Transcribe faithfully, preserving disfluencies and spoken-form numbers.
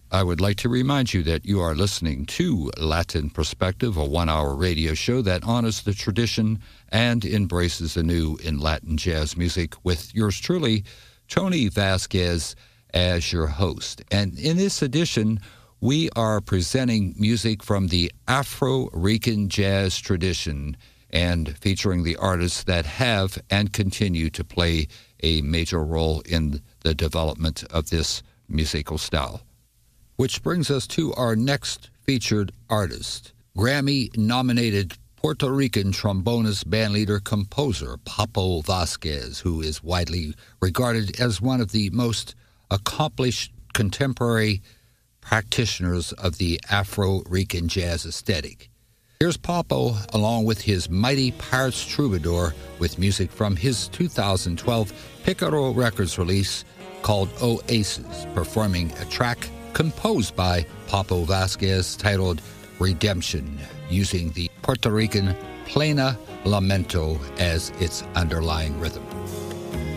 I would like to remind you that you are listening to Latin Perspective, a one-hour radio show that honors the tradition and embraces the new in Latin jazz music, with yours truly, Tony Vasquez, as your host. And in this edition, we are presenting music from the Afro-Rican jazz tradition and featuring the artists that have and continue to play a major role in the development of this musical style. Which brings us to our next featured artist, Grammy-nominated Puerto Rican trombonist, bandleader, composer Papo Vasquez, who is widely regarded as one of the most accomplished contemporary practitioners of the Afro-Rican jazz aesthetic. Here's Papo, along with his Mighty Pirates Troubadour, with music from his two thousand twelve Picaro Records release called Oasis, performing a track composed by Papo Vasquez titled Redemption, using the Puerto Rican Plena Lamento as its underlying rhythm.